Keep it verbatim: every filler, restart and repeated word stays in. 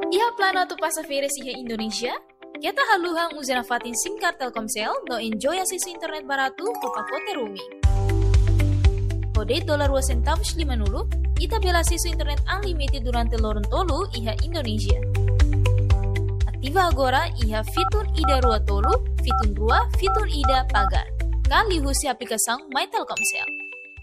Iha plano tu passageira iha Indonesia, kita haluhang uzena fatin SIM card Telkomsel no enjoy akses internet barato ke pacote roaming. Kode dolar dua centavos lima nulu, ita bela akses internet unlimited durante lorong tolu iha Indonesia. Aktiva agora iha fitur ida rua tolu, fitur rua, fitur ida pagar. Kali husi aplikação My Telkomsel.